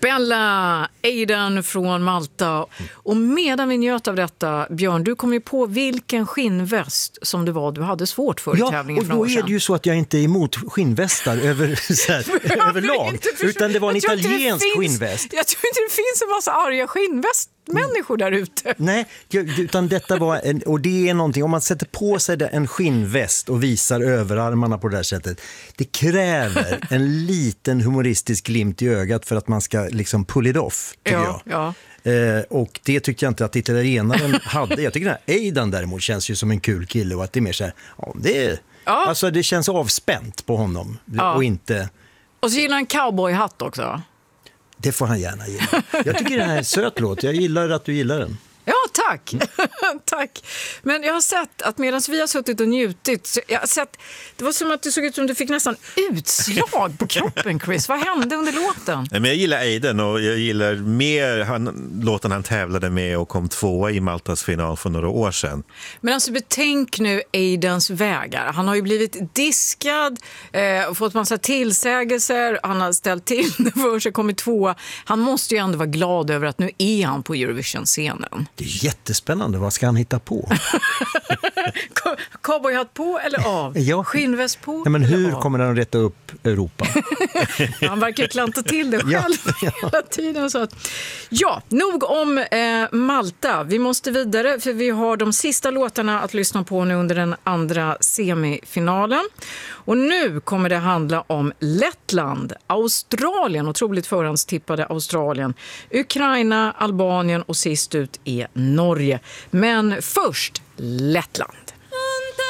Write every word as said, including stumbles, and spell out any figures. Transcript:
Bella Aidan från Malta. Och medan vi njöt av detta, Björn, du kom ju på vilken skinnväst som det var du hade svårt för i ja, tävlingen. Ja, och då är det ju så att jag inte är emot skinnvästar över, så här, överlag. Utan det var en italiensk finns, skinnväst. Jag tror inte det finns en massa arga skinnväst människor där ute. Nej, utan detta var en, och det är någonting, om man sätter på sig en skinnväst och visar överarmarna på det här sättet, det kräver en liten humoristisk glimt i ögat för att man ska liksom pull it off, tycker ja, jag. Ja. Eh, och det tyckte jag inte att italienaren hade. Jag tycker att Aidan däremot känns ju som en kul kille och att det är mer så här, ja, det är, ja. Alltså det känns avspänt på honom ja. Och inte... Och så gillar han cowboyhatt också. Det får han gärna gilla. Jag tycker det här är en söt låt. Jag gillar att du gillar den. Ja, tack. Mm. Tack. Men jag har sett att medan vi har suttit och njutit, jag har sett, det var som att det såg ut som du fick nästan utslag på kroppen, Chris. Vad hände under låten? Men jag gillar Aidan och jag gillar mer han, låten han tävlade med och kom tvåa i Maltas final för några år sedan. Men alltså betänk nu Aidans vägar. Han har ju blivit diskad, eh, fått massa tillsägelser, han har ställt till det för sig, kommit tvåa. Han måste ju ändå vara glad över att nu är han på Eurovision-scenen. Det är jättespännande. Vad ska han hitta på? Cowboyhatt på eller av? Ja. Skinnväst på? Ja, men hur av? kommer han rätta upp Europa? Han verkar klanta till det själv ja. hela tiden. Så att, ja, nog om eh, Malta. Vi måste vidare för vi har de sista låtarna att lyssna på nu under den andra semifinalen. Och nu kommer det handla om Lettland, Australien, otroligt förhandstippade Australien, Ukraina, Albanien och sist ut är Norge. Men först Lettland.